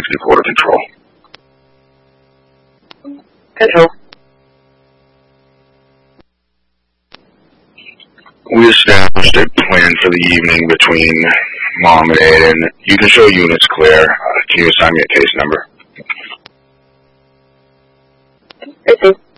Custody Quarter Control. Control. We established a plan for the evening between Mom and Aiden. You can show units clear. Can you assign me a case number? Received.